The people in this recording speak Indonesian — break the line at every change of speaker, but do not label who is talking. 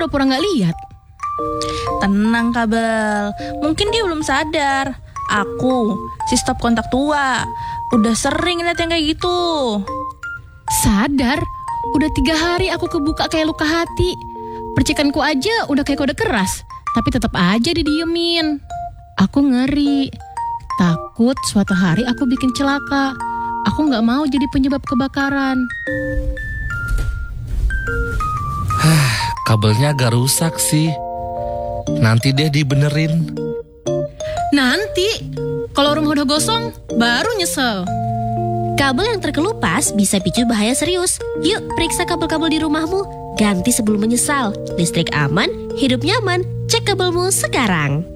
pura-pura nggak lihat.
Tenang kabel, mungkin dia belum sadar. Aku, si stop kontak tua, udah sering lihat yang kayak gitu.
Sadar? Udah 3 hari aku kebuka kayak luka hati. Percikanku aja udah kayak kode keras, tapi tetap aja didiemin. Aku ngeri. Takut suatu hari aku bikin celaka. Aku gak mau jadi penyebab kebakaran.
Kabelnya agak rusak sih. Nanti deh dibenerin.
Nanti, kalau rumah udah gosong, baru nyesel.
Kabel yang terkelupas bisa picu bahaya serius. Yuk periksa kabel-kabel di rumahmu. Ganti sebelum menyesal. Listrik aman, hidup nyaman. Cek kabelmu sekarang.